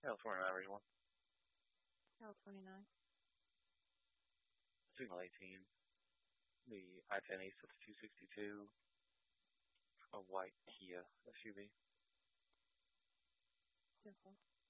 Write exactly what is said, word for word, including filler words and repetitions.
California average one. California nine. Signal eighteen. The I ten East with two sixty-two. A white Kia S U V. Simple.